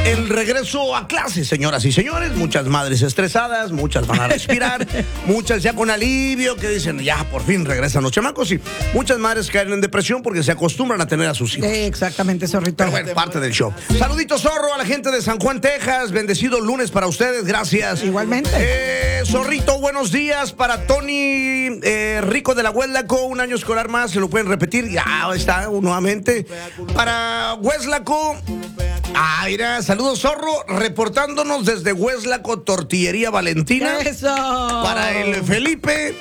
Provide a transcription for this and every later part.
el regreso a clase, señoras y señores. Muchas madres estresadas, muchas van a respirar, muchas ya con alivio que dicen, ya, por fin regresan los chamacos. Y muchas madres caen en depresión porque se acostumbran a tener a sus hijos. Exactamente, zorrito. Pero bueno, parte del show. Saludito, zorro, a la gente de San Juan, Texas. Bendecido lunes para ustedes, gracias. Igualmente. Zorrito, buenos días para Tony Rico de la Hueslaco. Un año escolar más, se lo pueden repetir. Ya está nuevamente. Para Hueslaco. Ah, mira, saludos, zorro, reportándonos desde Hueslaco, Tortillería Valentina. ¡Eso! Para el Felipe,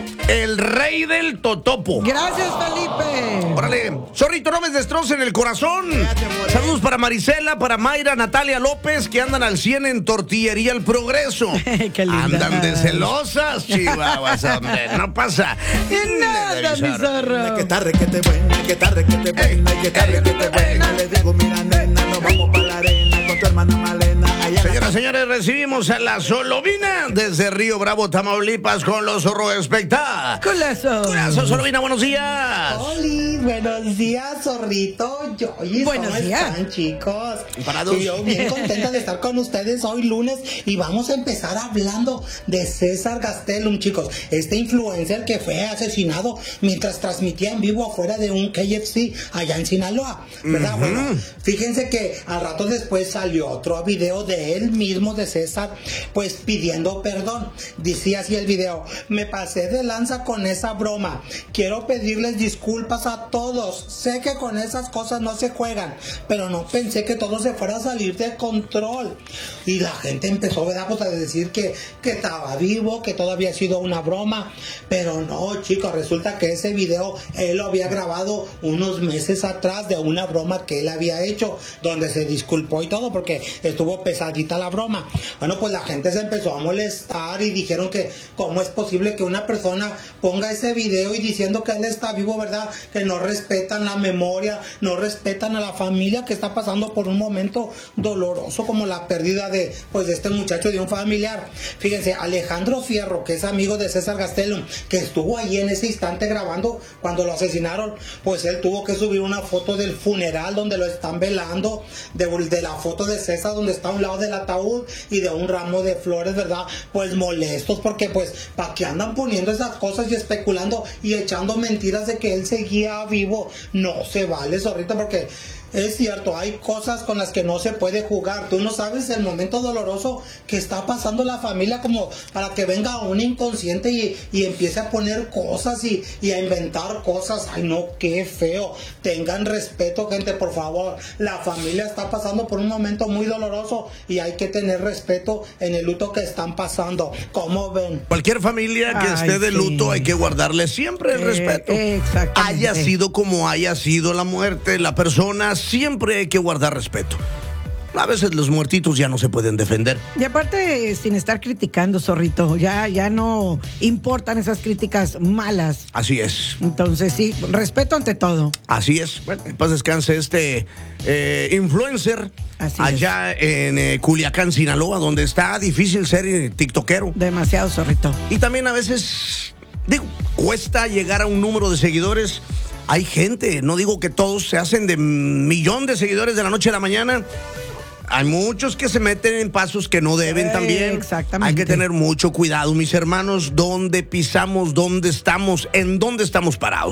el rey del totopo. Gracias, Felipe. Órale, zorrito, no me destrocen el corazón. Saludos para Marisela, para Mayra, Natalia López, que andan al 100 en Tortillería El Progreso. Qué linda. Andan de celosas, chihuahuas, hombre, no pasa Nada, mi zorro. Que tarde que te buena, que tarde que te buena, que tarde que te buena. Le digo, mira, nena, nos vamos para la arena con tu hermana Malena. Señoras y señores, recibimos a la Solovina desde Río Bravo, Tamaulipas, con los zorro espectáculos. Culazo, Solovina, buenos días. Oli, buenos días, zorrito. Buenos días. ¿Cómo están, chicos? Parados. Y yo bien contenta de estar con ustedes hoy lunes y vamos a empezar hablando de César Gastelum, chicos. Este influencer que fue asesinado mientras transmitía en vivo afuera de un KFC allá en Sinaloa, ¿verdad? Bueno, fíjense que al rato después salió otro video de él mismo, de César, pues pidiendo perdón. Decía así el video: me pasé de lanza con esa broma. Quiero pedirles disculpas a todos. Sé que con esas cosas no se juegan, pero no pensé que todo se fuera a salir de control. Y la gente empezó, ¿verdad?, pues a decir que estaba vivo, que todo había sido una broma. Pero no, chicos, resulta que ese video él lo había grabado unos meses atrás de una broma que él había hecho, donde se disculpó y todo, porque estuvo pesadita la broma. Bueno, pues la gente se empezó a molestar y dijeron que cómo es posible que una persona ponga ese video y diciendo que él está vivo, ¿verdad? Que no respetan la memoria, no respetan a la familia que está pasando por un momento doloroso como la pérdida de este muchacho, de un familiar. Fíjense, Alejandro Fierro, que es amigo de César Gastelum, que estuvo ahí en ese instante grabando cuando lo asesinaron, pues él tuvo que subir una foto del funeral donde lo están velando, de la foto de César donde está a un lado del ataúd y de un ramo de flores, ¿verdad? Pues molestos porque pues ¿para qué andan poniendo esas cosas y especulando y echando mentiras de que él seguía vivo? No se vale, zorrito, porque es cierto, hay cosas con las que no se puede jugar. Tú no sabes el momento doloroso que está pasando la familia como para que venga un inconsciente y empiece a poner cosas y a inventar cosas. Ay, no, qué feo. Tengan respeto, gente, por favor. La familia está pasando por un momento muy doloroso y hay que tener respeto en el luto que están pasando. ¿Cómo ven? Cualquier familia que esté de luto, hay que guardarle siempre el respeto. Exactamente. Haya sido como haya sido la muerte, la persona, siempre hay que guardar respeto. A veces los muertitos ya no se pueden defender. Y aparte, sin estar criticando, zorrito, ya no importan esas críticas malas. Así es. Entonces, sí, respeto ante todo. Así es. Bueno, en paz descanse este influencer. Así allá en Culiacán, Sinaloa, donde está difícil ser tiktokero. Demasiado, zorrito. Y también a veces, digo, cuesta llegar a un número de seguidores. Hay gente, no digo que todos se hacen de 1,000,000 de seguidores de la noche a la mañana. Hay muchos que se meten en pasos que no deben también. Exactamente. Hay que tener mucho cuidado, mis hermanos, dónde pisamos, dónde estamos, en dónde estamos parados.